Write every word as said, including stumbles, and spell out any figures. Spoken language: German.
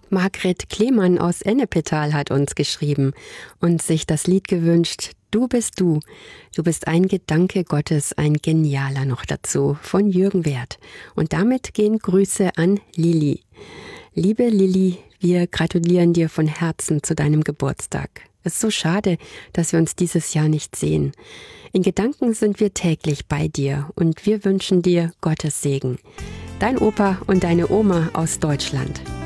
Margret Klemann aus Ennepetal hat uns geschrieben und sich das Lied gewünscht, Du bist du. Du bist ein Gedanke Gottes, ein genialer noch dazu, von Jürgen Werth. Und damit gehen Grüße an Lilly. Liebe Lilly, wir gratulieren dir von Herzen zu deinem Geburtstag. Es ist so schade, dass wir uns dieses Jahr nicht sehen. In Gedanken sind wir täglich bei dir und wir wünschen dir Gottes Segen. Dein Opa und deine Oma aus Deutschland.